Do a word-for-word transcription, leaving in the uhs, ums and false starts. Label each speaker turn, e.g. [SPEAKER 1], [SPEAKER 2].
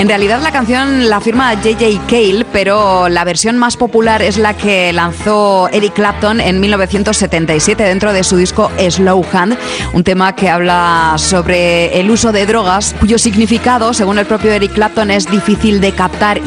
[SPEAKER 1] En realidad la canción la firma J J Cale, pero la versión más popular es la que lanzó Eric Clapton en mil novecientos setenta y siete dentro de su disco Slow Hand, un tema que habla sobre el uso de drogas cuyo significado, según el propio Eric Clapton, es difícil de captar